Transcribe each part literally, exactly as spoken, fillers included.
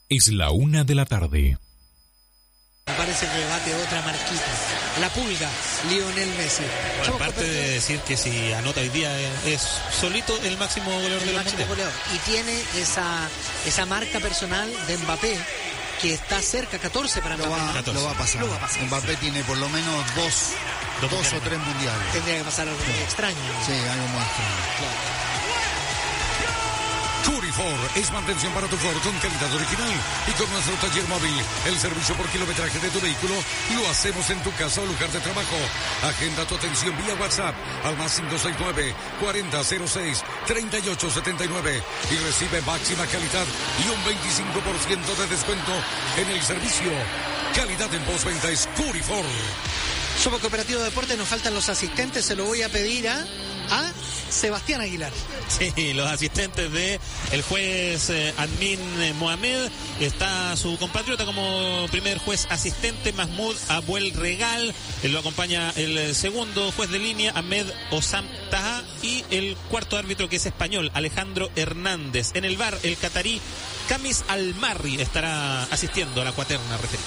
Es la una de la tarde. Me parece que bate otra marquita. La pulga, Lionel Messi. Bueno, aparte de decir que si anota hoy día es solito el máximo goleador de los mundiales. Y tiene esa, esa marca personal de Mbappé, que está cerca, catorce para lo va, catorce. Lo va a pasar. Lo va a pasar. Mbappé tiene por lo menos dos, dos, dos o tres mundiales. Tendría que pasar algo muy extraño. Sí, algo muy extraño. Claro. Curifor es mantención para tu Ford con calidad original y con nuestro taller móvil. El servicio por kilometraje de tu vehículo lo hacemos en tu casa o lugar de trabajo. Agenda tu atención vía WhatsApp al más cinco seis nueve, cuarenta cero seis, treinta y ocho setenta y nueve y recibe máxima calidad y un veinticinco por ciento de descuento en el servicio. Calidad en postventa es Curifor. Somos Cooperativo de Deportes, nos faltan los asistentes, se lo voy a pedir a, a Sebastián Aguilar. Sí, los asistentes de el juez eh, Admin eh, Mohamed. Está su compatriota como primer juez asistente, Mahmoud Abuel Regal. Él lo acompaña el segundo juez de línea, Ahmed Osam Taha. Y el cuarto árbitro, que es español, Alejandro Hernández. En el bar, el catarí Kamis Almarri estará asistiendo a la cuaterna referida.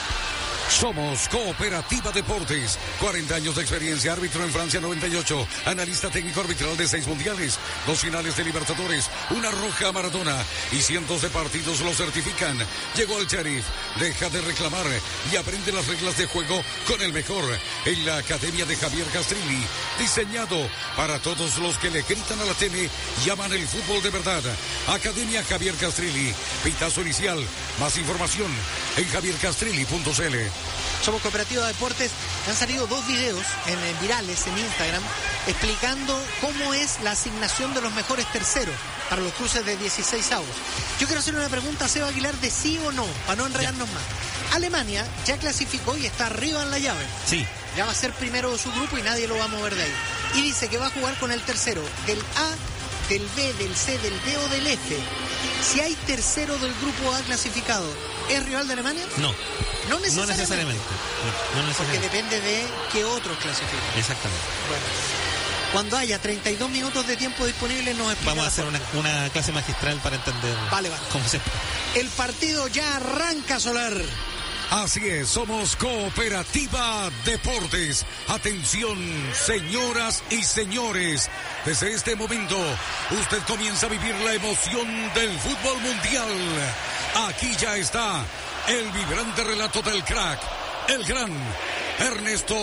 Somos Cooperativa Deportes. cuarenta años de experiencia. Árbitro en Francia noventa y ocho. Analista técnico arbitral de seis mundiales. Dos finales de Libertadores. Una roja a Maradona. Y cientos de partidos lo certifican. Llegó el Sheriff. Deja de reclamar y aprende las reglas de juego con el mejor. En la Academia de Javier Castrilli. Diseñado para todos los que le gritan a la tele y aman el fútbol de verdad. Academia Javier Castrilli. Pitazo inicial. Más información en javier castrilli punto c l. Somos Cooperativa de Deportes. Han salido dos videos en, en virales en Instagram explicando cómo es la asignación de los mejores terceros para los cruces de dieciséis avos. Yo quiero hacer una pregunta a Seba Aguilar de sí o no, para no enredarnos ya. más. Alemania ya clasificó y está arriba en la llave. Sí. Ya va a ser primero de su grupo y nadie lo va a mover de ahí. Y dice que va a jugar con el tercero del A, del B, del C, del D o del F. Si hay tercero del grupo A clasificado, ¿es rival de Alemania? No. No necesariamente. No necesariamente. No, no necesariamente. Porque depende de qué otros clasifican. Exactamente. Bueno, cuando haya treinta y dos minutos de tiempo disponible nos explica. Vamos a hacer una, una clase magistral para entender vale, vale. cómo se... El partido ya arranca, Solar. Así es, somos Cooperativa Deportes. Atención, señoras y señores. Desde este momento, usted comienza a vivir la emoción del fútbol mundial. Aquí ya está el vibrante relato del crack, el gran Ernesto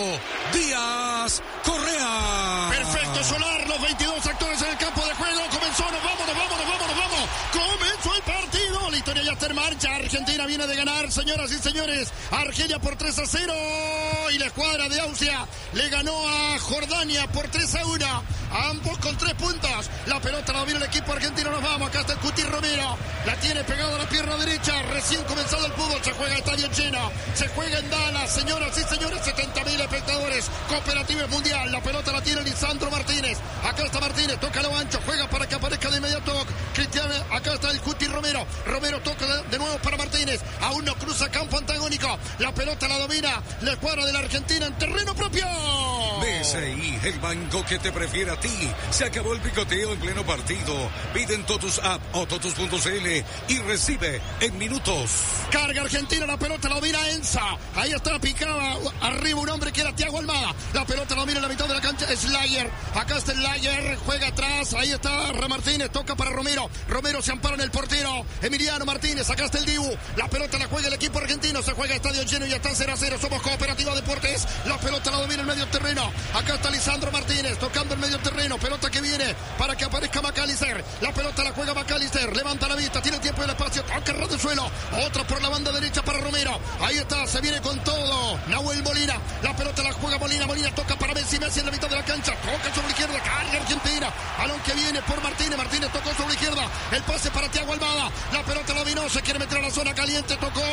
Díaz Correa. Perfecto, Solar, los veintidós actores en el campo de juego. Comenzó, nos vamos, nos vamos, nos vamos, nos vamos. Comenzó el partido, la historia ya está en marcha. Argentina viene de ganar, señoras y señores. Argelia por tres a cero. Y la escuadra de Austria le ganó a Jordania por tres a uno. Ambos con tres puntos. La pelota la viene el equipo argentino. Nos vamos, acá está el Cuti Romero. La tiene pegada a la pierna derecha. Recién comenzado el fútbol. Se juega estadio lleno. Se juega en Dallas, señoras y señores. setenta mil espectadores. Cooperativa Mundial. La pelota la tiene Lisandro Martínez. Acá está Martínez. Toca lo ancho. Juega para que aparezca de inmediato Cristiano. Acá está el Cuti Romero. Romero toca de, de nuevo para Martínez. Aún no cruza campo antagónico. La pelota la domina la escuadra de la Argentina en terreno propio. B C I, el banco que te prefiere a ti. Se acabó el picoteo en pleno partido. Pide en Totus App o totus punto c l y recibe en minutos. Carga Argentina, la pelota la domina Enza. Ahí está picada arriba un hombre que era Thiago Almada. La pelota la domina en la mitad de la cancha. Slayer. Acá está Slayer. Juega atrás. Ahí está Ra Martínez. Toca para Romero. Romero se ampara en el portero. Emiliano Martínez. Acá está el Dibu. La pelota la juega el equipo argentino. Se juega estadio lleno y ya está cero a cero. Somos Cooperativa Deportes. La pelota la domina en medio terreno. Acá está Lisandro Martínez. Tocando el medio terreno. Pelota que viene para que aparezca McAllister. La pelota la juega McAllister. Levanta la vista. Tiene tiempo y el espacio. Toca el suelo. Otra por la banda derecha para Romero. Ahí está. Se viene con todo. Nahuel Molina. La pelota la juega Molina. Molina toca para Messi. Messi en la mitad de la cancha. Toca sobre la izquierda. Carga Argentina. Balón que viene por Martínez. Martínez tocó sobre la izquierda. El pase para Thiago Almada. La pelota la dominó. Se quiere meter a la zona caliente. Tocó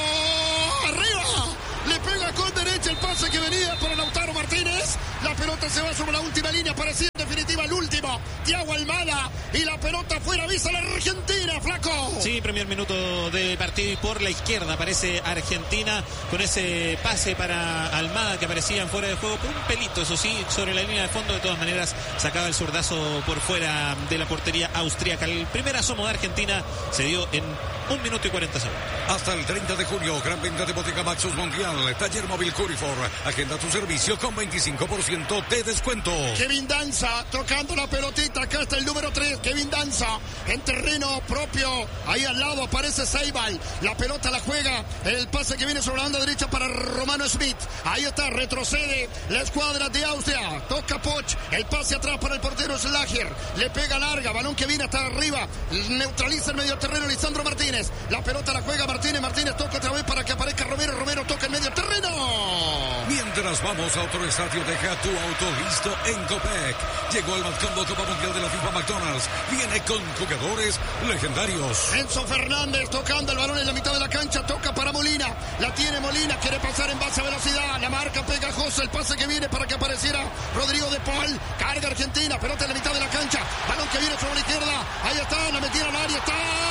arriba. Le pega con derecha el pase que venía para Lautaro Martínez. La pelota se va sobre la última línea. Parecía en definitiva el último. Thiago Almada. Y la pelota fuera. Visa la Argentina, flaco. Sí, primer minuto de partido y por la izquierda aparece Argentina con ese pase para Almada que aparecía fuera de juego por un pelito, eso sí, sobre la línea de fondo. De todas maneras, sacaba el zurdazo por fuera de la portería austríaca. El primer asomo de Argentina se dio en un minuto y cuarenta segundos. Hasta el treinta de junio, gran venta de Bottega Maxus Mundial, Taller Móvil Curifor. Agenda tu servicio con veinticinco por ciento de descuento. Kevin Danza tocando la pelotita. Acá está el número tres. Kevin Danza en terreno propio. Ahí al lado aparece Seibal. La pelota la juega. El pase que viene sobre la banda derecha para Romano Smith. Ahí está, retrocede la escuadra de Austria. Toca Poch. El pase atrás para el portero Slager. Le pega larga. Balón que viene hasta arriba. Neutraliza el medio terreno Lisandro Martínez. La pelota la juega Martínez. Martínez toca otra vez para que aparezca Romero. Romero toca el medio terreno. Mientras vamos a otro estadio, deja tu auto listo en Copec. Llegó el Matcombo Copa Mundial de la FIFA McDonald's. Viene con jugadores legendarios. Enzo Fernández tocando el balón en la mitad de la cancha. Toca para Molina. La tiene Molina. Quiere pasar en base a velocidad. La marca pegajosa. El pase que viene para que apareciera Rodrigo de Paul. Carga Argentina. Pelota en la mitad de la cancha. Balón que viene sobre la izquierda. Ahí está. La metida al área. Está.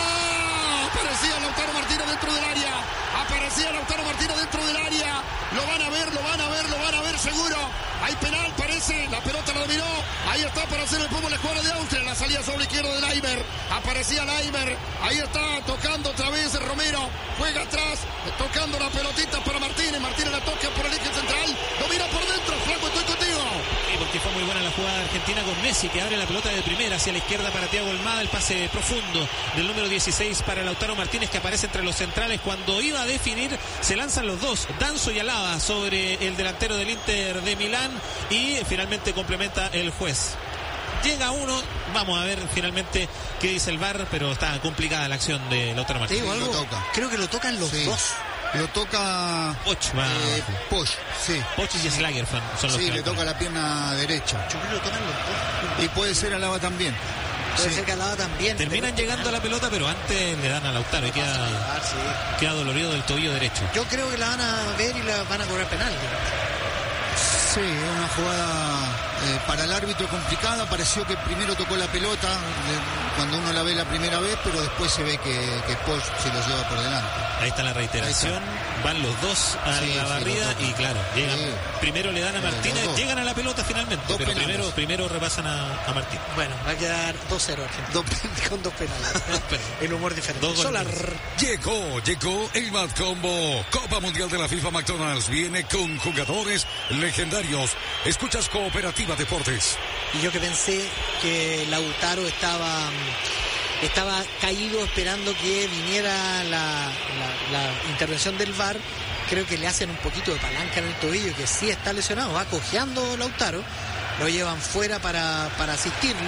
Aparecía Lautaro Martínez dentro del área. Aparecía Lautaro Martínez dentro del área. Lo van a ver, lo van a ver, lo van a ver seguro. Hay penal, parece. La pelota la dominó. Ahí está para hacer el fútbol la escuadra de Austria. La salida sobre la izquierda de Leimer. Aparecía Leimer. Ahí está tocando otra vez Romero. Juega atrás. Tocando la pelotita para Martínez. Martínez la toca por el eje central. Domina por dentro. Flaco, estoy contigo. Sí, porque fue muy buena la jugada argentina con Messi, que abre la pelota de primera hacia la izquierda para Thiago Almada. El pase profundo del número dieciséis para Lautaro Martínez, que aparece entre los centrales. Cuando iba a definir, se lanzan los dos, Danzo y Alaba, sobre el delantero del Inter de Milán, y finalmente complementa el juez. Llega uno, vamos a ver finalmente qué dice el V A R, pero está complicada la acción de Lautaro Martínez. Te digo algo, lo toca. creo que lo tocan los Sí. dos. Lo toca Poch, va. eh, Poch, sí. Poch y Slager son los Sí, que le lo toca tocan. la pierna derecha. Yo creo que lo tocan los dos. Y puede ser Alaba también. Puede Sí. ser que Alaba también. Terminan pero- llegando a la pelota, pero antes le dan a Lautaro y queda, Ah, sí. queda dolorido del tobillo derecho. Yo creo que la van a ver y la van a cobrar penal. Sí, es una jugada eh, para el árbitro complicada. Pareció que primero tocó la pelota eh, cuando uno la ve la primera vez, pero después se ve que, que Poch se lo lleva por delante. Ahí está la reiteración, van los dos a Sí, la sí, barrida los dos. y claro, llegan, Sí. primero le dan a Sí, los Martínez, dos. llegan a la pelota finalmente, Dos pero penales. primero, primero repasan a, a Martínez. Bueno, va a quedar dos cero Argentina. Dos- Con dos penales. El humor diferente. Dos Solar. goles. Llegó, llegó el Matcombo Copa Mundial de la FIFA McDonald's. Viene con jugadores legendarios. Escuchas Cooperativa Deportes. Y yo que pensé que Lautaro estaba estaba caído esperando que viniera la, la- la intervención del V A R, creo que le hacen un poquito de palanca en el tobillo, que sí está lesionado, va cojeando Lautaro, lo llevan fuera para, para asistirlo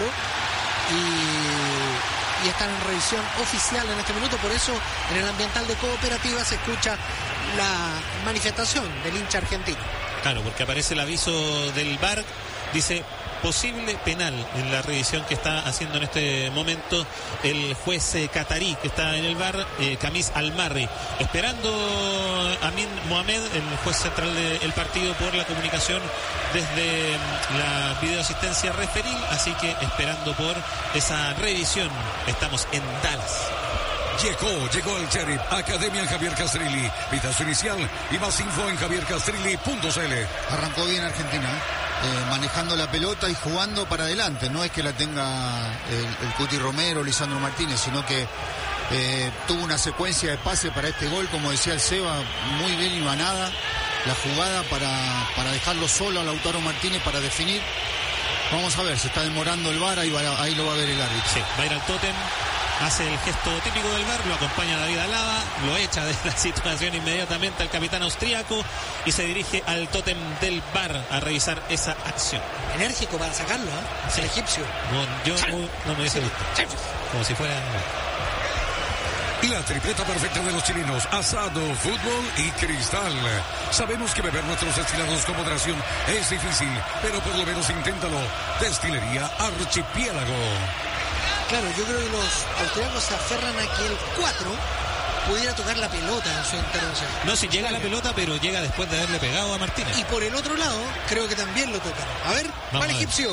y, y están en revisión oficial en este minuto. Por eso en el ambiental de Cooperativa se escucha la manifestación del hincha argentino. Claro, porque aparece el aviso del V A R, dice posible penal en la revisión que está haciendo en este momento el juez eh, catarí que está en el V A R, eh, Kamis Almarri, esperando Amin Mohamed, el juez central del partido, por la comunicación desde mm, la videoasistencia referil, así que esperando por esa revisión. Estamos en Dallas. Llegó, llegó el Sheriff, Academia Javier Castrilli. Vitazo inicial y más info en javier castrilli punto c l. Arrancó bien Argentina, ¿eh? Eh, manejando la pelota y jugando para adelante. No es que la tenga el, el Cuti Romero, Lisandro Martínez, sino que eh, tuvo una secuencia de pase para este gol, como decía el Seba, muy bien ibanada la jugada para, para dejarlo solo a Lautaro Martínez para definir. Vamos a ver, se está demorando el V A R, ahí, va- ahí lo va a ver el árbitro. Sí, va a ir al tótem, hace el gesto típico del V A R, lo acompaña David Alaba, lo echa de la situación inmediatamente al capitán austríaco y se dirige al tótem del V A R a revisar esa acción. Enérgico para sacarlo, ¿eh? Sí. El egipcio. No, yo no, no me hubiese visto. Como si fuera... La tripleta perfecta de los chilenos, asado, fútbol y cristal. Sabemos que beber nuestros destilados con moderación es difícil, pero por lo menos inténtalo. Destilería Archipiélago. Claro, yo creo que los austriacos se aferran a que el cuatro pudiera tocar la pelota en su intervención. No, si llega la pelota, pero llega después de haberle pegado a Martínez. Y por el otro lado, creo que también lo tocan. A ver, Vamos va a el ver. egipcio.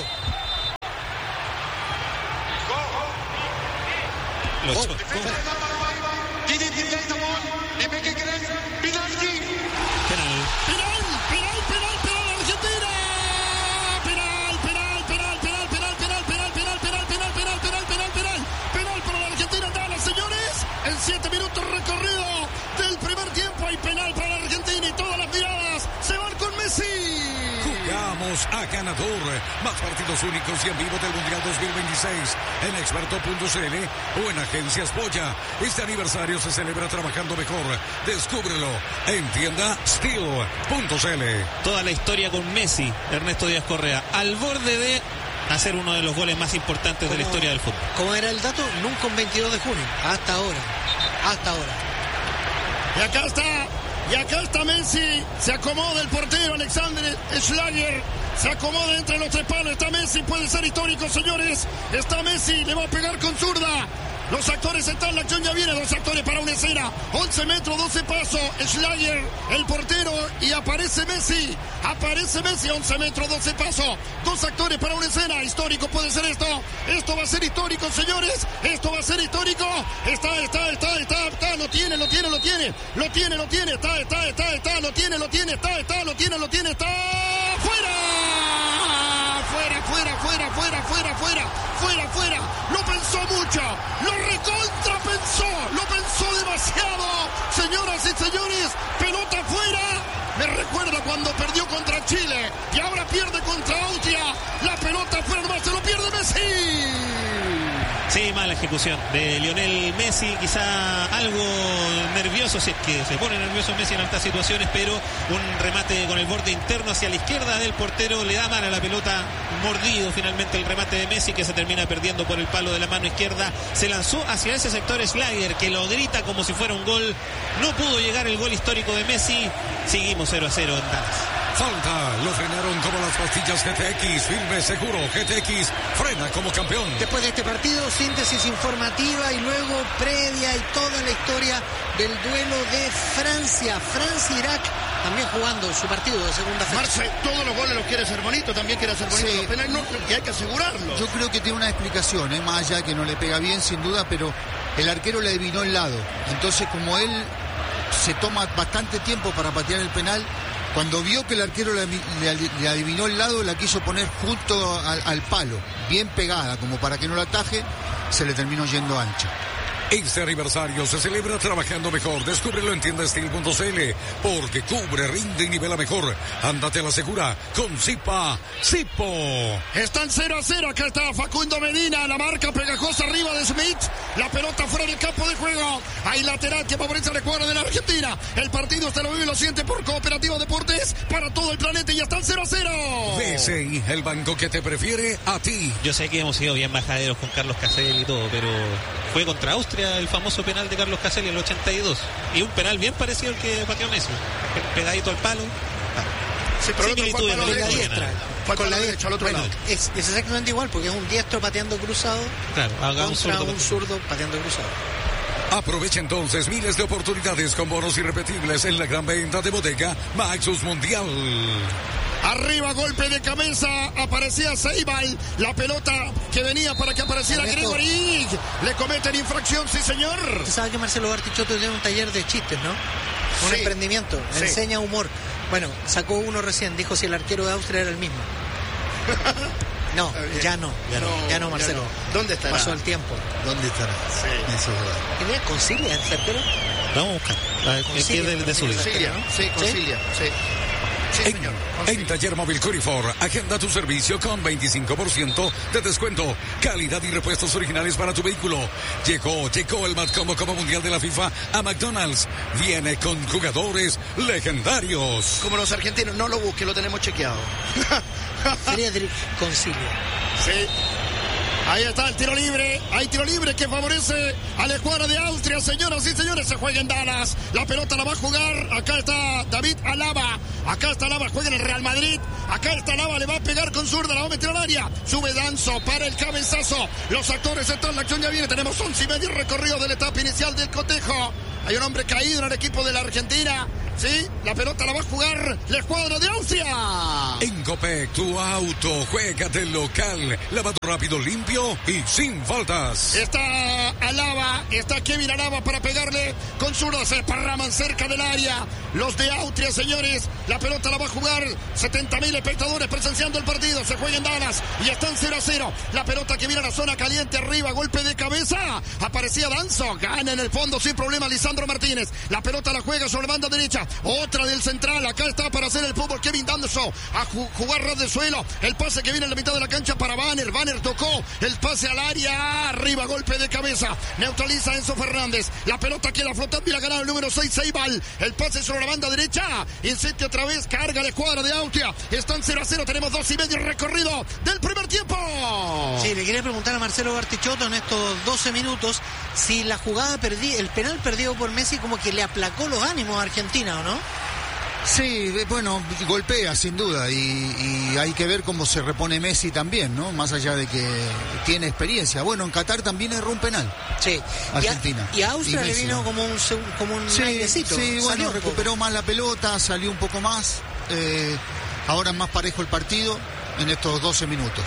Lo Oh, echó. Penal. Penal, penal, penal, penal, Argentina. Penal, penal, penal, penal, penal, penal, penal, penal, penal, penal, penal, penal, penal, penal, penal para la Argentina. Dallas, señores, en siete minutos Somos a ganador. Más partidos únicos y en vivo del Mundial dos mil veintiséis en experto punto c l o en Agencias Polla. Este aniversario se celebra trabajando mejor. Descúbrelo en tienda steel punto c l. Toda la historia con Messi, Ernesto Díaz Correa, al borde de hacer uno de los goles más importantes de la historia del fútbol. ¿Cómo era el dato? Nunca un veintidós de junio. Hasta ahora. Hasta ahora. Y acá está. Y acá está Messi. Se acomoda el portero Alexander Schlager. Se acomoda entre los tres palos. Está Messi. Puede ser histórico, señores. Está Messi. Le va a pegar con zurda. Los actores están, la acción ya viene, dos actores para una escena, once metros, doce pasos, Schlager, el portero, y aparece Messi, aparece Messi, once metros, doce pasos, dos actores para una escena, histórico puede ser esto, esto va a ser histórico, señores, esto va a ser histórico, está, está, está, está, está, lo tiene, lo tiene, lo tiene, lo tiene, lo tiene, está, está, está, está, lo tiene, lo tiene, está, está, lo tiene, lo tiene, está, fuera, fuera, fuera, fuera, fuera, fuera, fuera, fuera, fuera, lo pensó mucho, lo recontra pensó, lo pensó demasiado, señoras y señores, pelota fuera, me recuerda cuando perdió contra Chile y ahora pierde contra Austria, la pelota fuera nomás, se lo pierde Messi. Sí, mala ejecución de Lionel Messi, quizá algo nervioso, si es que se pone nervioso Messi en estas situaciones, pero un remate con el borde interno hacia la izquierda del portero, le da mal a la pelota, mordido finalmente el remate de Messi, que se termina perdiendo por el palo de la mano izquierda, se lanzó hacia ese sector Schlager, que lo grita como si fuera un gol, no pudo llegar el gol histórico de Messi, seguimos cero a cero en Dallas. Falta, lo frenaron como las pastillas G T X, firme, seguro, G T X, frena como campeón. Después de este partido, síntesis informativa y luego previa y toda la historia del duelo de Francia, Francia-Irak, también jugando su partido de segunda fecha. Marce, todos los goles los quiere hacer bonito, también quiere hacer bonito, Sí. los penales no, que hay que asegurarlo. Yo creo que tiene una explicación, ¿eh? Más allá de que no le pega bien, sin duda, pero el arquero le adivinó el lado. Entonces, como él se toma bastante tiempo para patear el penal, cuando vio que el arquero le, le, le adivinó el lado, la quiso poner junto al, al palo, bien pegada, como para que no la ataje, se le terminó yendo ancha. Este aniversario se celebra trabajando mejor. Descúbrelo en tienda steel punto c l, porque cubre, rinde y nivela mejor. Ándate a la segura con Zipa Zipo. Están cero a cero, acá está Facundo Medina, la marca pegajosa arriba de Smith, la pelota fuera del campo de juego, hay lateral que favorece al cuadro de la Argentina, el partido usted lo vive y lo siente por Cooperativa Deportes para todo el planeta y ya están cero a cero. B C I, el banco que te prefiere a ti. Yo sé que hemos sido bien majaderos con Carlos Caselli y todo, pero fue contra Austria el famoso penal de Carlos Caselli en el ochenta y dos, y un penal bien parecido al que pateó Messi, pegadito al palo. Sí, pero el otro fue al palo Con la derecho. diestra. Fue al Con palo la derecho, al otro Bueno, lado. es, es exactamente igual, porque es un diestro pateando cruzado Claro, haga un contra zurdo. un zurdo pateando cruzado. Aprovecha entonces miles de oportunidades con bonos irrepetibles en la gran venta de bodega Maxus Mundial. Arriba, golpe de cabeza, aparecía Ceibal, la pelota que venía para que apareciera Ernesto. Gregory, le cometen infracción, sí señor. Usted sabe que Marcelo Bartichotto tiene un taller de chistes, ¿no? Un Sí. emprendimiento, Sí. enseña humor. Bueno, sacó uno recién, dijo si el arquero de Austria era el mismo. No, ya no, ya no, ya no, Marcelo. ya no. ¿Dónde estará? Pasó el tiempo. ¿Dónde estará? Sí. Eso es verdad. ¿Quién es? ¿Concilia ese arquero? Vamos a buscar. A ver, el pie de, de su vida. Concilia, sí, Concilia, sí. Sí, En, señor. en Concilia. Taller Móvil Curifor, agenda tu servicio con veinticinco por ciento de descuento, calidad y repuestos originales para tu vehículo. Llegó, llegó el Matcombo Copa Mundial de la FIFA a McDonald's. Viene con jugadores legendarios. Como los argentinos, no lo busque, lo tenemos chequeado. Friedrich Concilia. Sí. Ahí está el tiro libre. Hay tiro libre que favorece a la escuadra de Austria. Señoras y señores, se juega en Dallas. La pelota la va a jugar. Acá está David Alaba. Acá está Alaba, juega en el Real Madrid. Acá está Alaba, le va a pegar con zurda, la va a meter al área. Sube Danzo para el cabezazo. Los actores están, la acción ya viene. Tenemos once y medio recorrido de la etapa inicial del cotejo. Hay un hombre caído en el equipo de la Argentina. Sí, la pelota la va a jugar la escuadra de Austria. En Copec, tu auto juega del local. Lavado rápido, limpio y sin faltas. Está Alaba, está Kevin Alaba para pegarle con zurda, se esparraman cerca del área. Los de Austria, señores, la pelota la va a jugar setenta mil espectadores presenciando el partido. Se juega en Dallas y están cero a cero. La pelota que viene a la zona caliente arriba, golpe de cabeza. Aparecía Danzo, gana en el fondo sin problema Lisandro Martínez. La pelota la juega sobre banda derecha. derecha, otra del central, acá está para hacer el fútbol Kevin Danso, a ju- jugar ras de suelo, el pase que viene en la mitad de la cancha para Banner, Banner tocó, el pase al área, arriba, golpe de cabeza, neutraliza Enzo Fernández, la pelota queda flotando y la gana el número seis, Ceibal, el pase sobre la banda derecha, insiste otra vez, carga la escuadra de Austria, están cero a cero, tenemos dos y medio recorrido del primer tiempo. Sí, le quería preguntar a Marcelo Bartichotto en estos doce minutos si la jugada perdida, el penal perdido por Messi como que le aplacó los ánimos a Argentina, ¿o no? Sí, bueno, golpea sin duda y, y hay que ver cómo se repone Messi también, ¿no? Más allá de que tiene experiencia. Bueno, en Qatar también erró un penal. Sí. Argentina. Y a, y a Austria Y le Messi, vino ¿no? como un, seg- como un Sí, airecito. sí, bueno, Salió un recuperó poco. más la pelota, salió un poco más. Eh, ahora es más parejo el partido en estos doce minutos.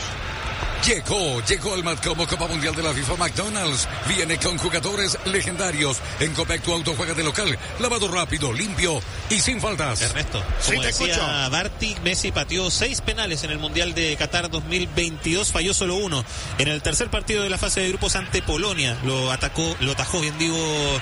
Llegó, llegó al Matcomo Copa Mundial de la FIFA McDonald's. Viene con jugadores legendarios. En Copec tu auto juega de local. Lavado rápido, limpio y sin faltas. Ernesto, Sí, como te decía escucho. Barty, Messi pateó seis penales en el Mundial de Qatar dos mil veintidós, falló solo uno. En el tercer partido de la fase de grupos ante Polonia, lo atacó, lo atajó, bien digo,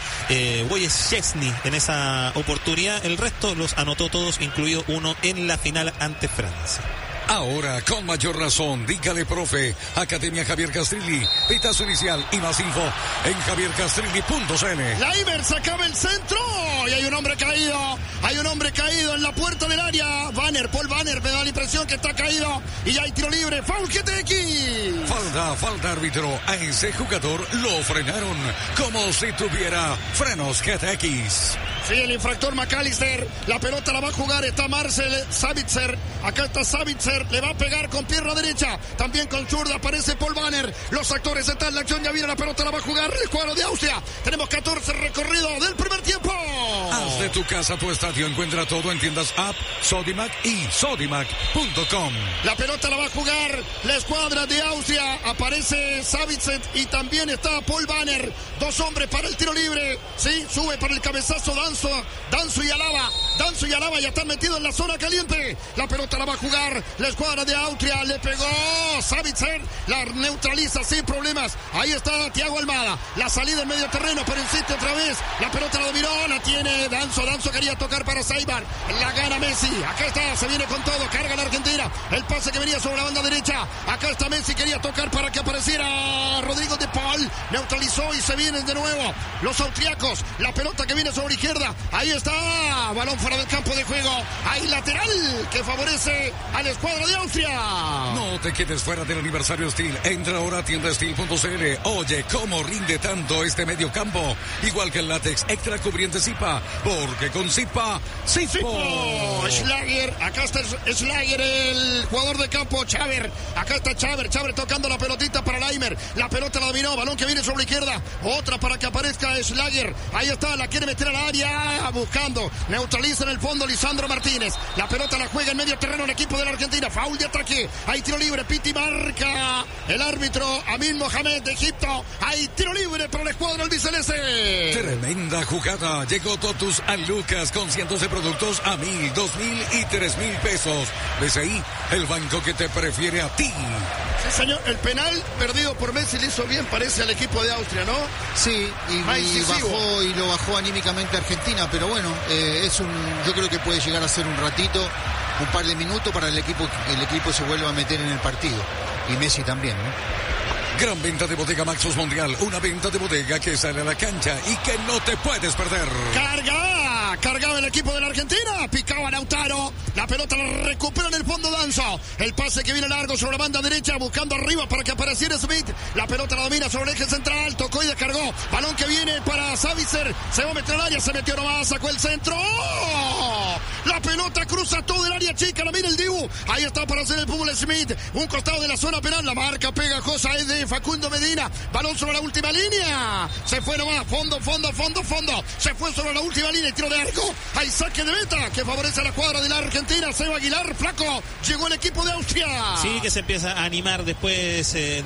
eh, Wojciech Szczesny en esa oportunidad. El resto los anotó todos, incluido uno en la final ante Francia. Ahora, con mayor razón, dígale profe, Academia Javier Castrilli, pitazo inicial y más info en javier castrilli punto c n. Laimer sacaba el centro y hay un hombre caído, hay un hombre caído en la puerta del área. Banner, Paul Banner, me da la impresión que está caído y ya hay tiro libre. Foul G T X. Falta, falta árbitro. A ese jugador lo frenaron como si tuviera frenos G T X. Sí, el infractor McAllister, la pelota la va a jugar, está Marcel Savitzer, acá está Savitzer, le va a pegar con pierna derecha, también con zurda, aparece Paul Banner, los actores están en la acción, ya viene la pelota, la va a jugar el cuadro de Austria, tenemos catorce recorridos del primer tiempo. Haz de tu casa tu estadio, encuentra todo en tiendas App, Sodimac y sodimac punto com. La pelota la va a jugar la escuadra de Austria, aparece Savitzer y también está Paul Banner, dos hombres para el tiro libre, sí, sube para el cabezazo Danzo, Danzo y Alaba, Danzo y Alaba ya están metidos en la zona caliente, la pelota la va a jugar la escuadra de Austria, le pegó Savitzer, la neutraliza sin problemas, ahí está Thiago Almada, la salida en medio terreno, pero insiste otra vez, la pelota la dominó, la tiene Danzo, Danzo quería tocar para Ceibal, la gana Messi, acá está, se viene con todo, carga la Argentina, el pase que venía sobre la banda derecha, acá está Messi, quería tocar para que apareciera Rodrigo de Paul, neutralizó y se vienen de nuevo los austriacos, la pelota que viene sobre izquierda, ahí está, balón fuera del campo de juego, hay lateral que favorece a la escuadra de Austria. No te quedes fuera del aniversario Steel. Entra ahora a tienda steel punto c l. Oye, cómo rinde tanto este medio campo. Igual que el látex extra cubriente Zipa. Porque con Zipa, Zipo. Zipo, Schlager, acá está Schlager, el jugador de campo, Chaver, acá está Chaver, Chaver tocando la pelotita para Laimer, la pelota la dominó, balón que viene sobre la izquierda, otra para que aparezca Schlager, ahí está, la quiere meter al área, buscando, neutraliza en el fondo Lisandro Martínez, la pelota la juega en medio terreno el equipo de la Argentina, foul de ataque, hay tiro libre, Piti marca, el árbitro Amin Mohamed de Egipto, hay tiro libre para la escuadra albiceleste. Tremenda jugada. Llegó Totus a Lucas con cientos de productos a mil, dos mil y tres mil pesos. B C I, el banco que te prefiere a ti. Sí, señor, el penal perdido por Messi le hizo bien, parece, al equipo de Austria, ¿no? Sí, y, Más y incisivo. bajó y lo bajó anímicamente Argentina, pero bueno, eh, es un, yo creo que puede llegar a ser un ratito, un par de minutos para el equipo, el equipo se vuelva a meter en el partido y Messi también, ¿no? Gran venta de Bodega Maxus Mundial. Una venta de bodega que sale a la cancha y que no te puedes perder. Carga, cargaba el equipo de la Argentina, picaba Lautaro, la pelota la recupera en el fondo Danzo, el pase que viene largo sobre la banda derecha, buscando arriba para que apareciera Smith, la pelota la domina sobre el eje central, tocó y descargó, balón que viene para Savitzer, se va a meter al área, se metió nomás, sacó el centro, ¡oh! La pelota cruza todo el área chica, la mira el Dibu, ahí está para hacer el fútbol Smith, un costado de la zona penal, la marca pegajosa es de Facundo Medina, balón sobre la última línea, se fue nomás, fondo, fondo, fondo, fondo, se fue sobre la última línea y tiro de arco, hay saque de meta que favorece a la cuadra de la Argentina, Seba Aguilar, flaco, llegó el equipo de Austria. Sí, que se empieza a animar después eh,